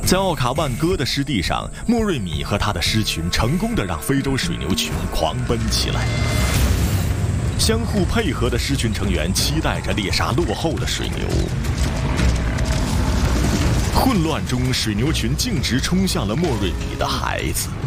在奥卡万戈的湿地上，莫瑞米和他的狮群成功地让非洲水牛群狂奔起来。相互配合的狮群成员期待着猎杀落后的水牛。混乱中，水牛群径直冲向了莫瑞米的孩子。